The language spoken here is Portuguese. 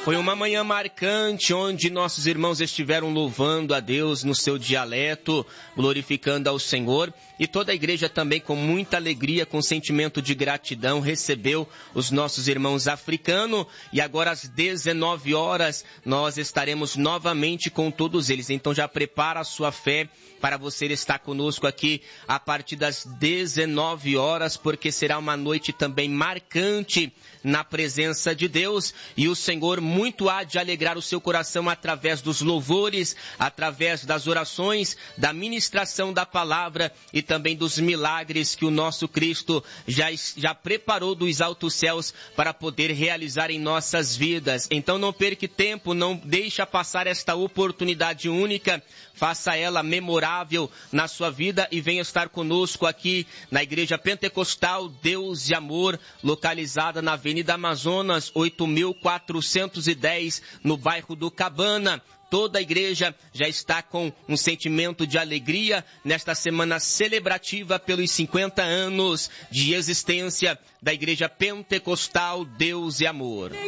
Foi uma manhã marcante, onde nossos irmãos estiveram louvando a Deus no seu dialeto, glorificando ao Senhor. E toda a igreja também, com muita alegria, com sentimento de gratidão, recebeu os nossos irmãos africanos. E agora às 19 horas, nós estaremos novamente com todos eles. Então já prepara a sua fé para você estar conosco aqui a partir das 19 horas, porque será uma noite também marcante na presença de Deus. E o Senhor muito há de alegrar o seu coração através dos louvores, através das orações, da ministração da palavra e também dos milagres que o nosso Cristo já preparou dos altos céus para poder realizar em nossas vidas. Então não perca tempo, não deixa passar esta oportunidade única, faça ela memorável na sua vida e venha estar conosco aqui na Igreja Pentecostal Deus e Amor, localizada na Avenida Amazonas, 8.410, no bairro do Cabana. Toda a igreja já está com um sentimento de alegria nesta semana celebrativa pelos 50 anos de existência da Igreja Pentecostal Deus e Amor.